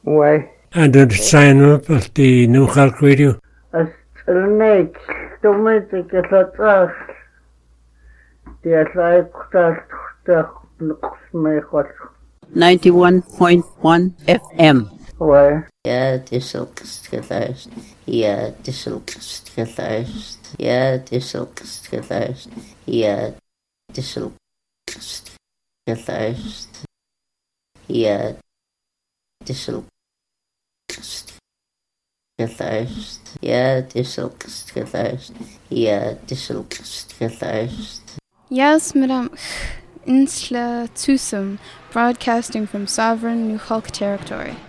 Why? And to sign up at the New Halk Radio. As Telnate, Dominic at the like 91.1 FM. Why? Ja, het is ook geluisterd. Ja, het is ook geluisterd. Ja, het is ook geluisterd. Ja, het is ook geluisterd. Ja, het is ook geluisterd. Ja, het is ook geluisterd. Ja, het is ook geluisterd. Yes, Madam Insla Tusum, broadcasting from sovereign New Halk territory.